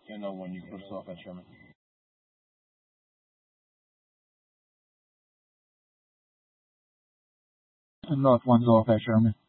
You know when you put us off at Sherman. And North one's off at Sherman.